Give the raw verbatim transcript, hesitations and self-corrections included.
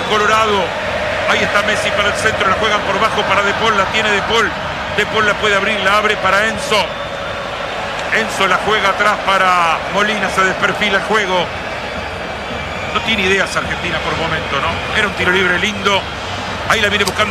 Colorado. Ahí está Messi para el centro, la juegan por bajo para De Paul, la tiene De Paul. De Paul la puede abrir, la abre para Enzo. Enzo la juega atrás para Molina, se desperfila el juego. No tiene ideas Argentina por momento, ¿no? Era un tiro libre lindo. Ahí la viene buscando